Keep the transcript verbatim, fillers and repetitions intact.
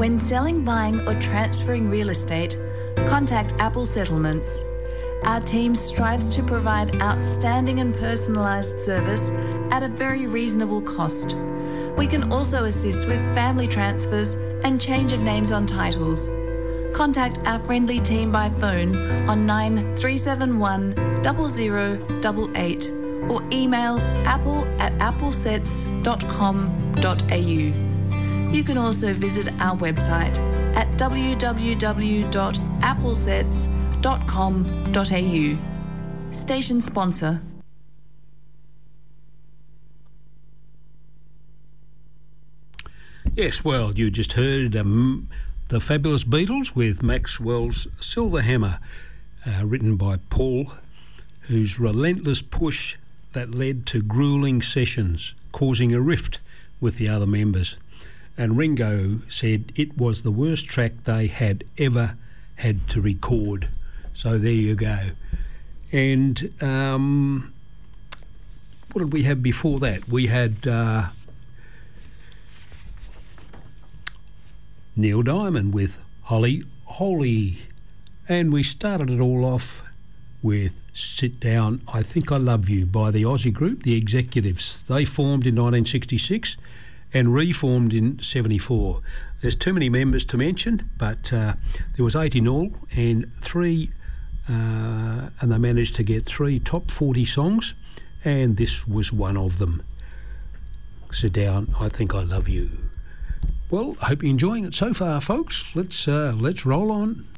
When selling, buying or transferring real estate, contact Apple Settlements. Our team strives to provide outstanding and personalised service at a very reasonable cost. We can also assist with family transfers and change of names on titles. Contact our friendly team by phone on nine three seven one zero zero eight eight or email apple at applesets dot com dot a u. You can also visit our website at w w w dot applesets dot com dot a u. Station sponsor. Yes, well, you just heard um, the Fabulous Beatles with Maxwell's Silver Hammer, uh, written by Paul, whose relentless push that led to gruelling sessions, causing a rift with the other members. And Ringo said it was the worst track they had ever had to record. So there you go. And um, what did we have before that? We had uh, Neil Diamond with Holly Holy. And we started it all off with Sit Down, I Think I Love You by the Aussie group, The Executives. They formed in nineteen sixty-six and reformed in seventy-four. There's too many members to mention, but uh, there was eight in all, and three, uh, and they managed to get three top forty songs, and this was one of them. Sit Down, I Think I Love You. Well, I hope you're enjoying it so far, folks. Let's uh, let's roll on.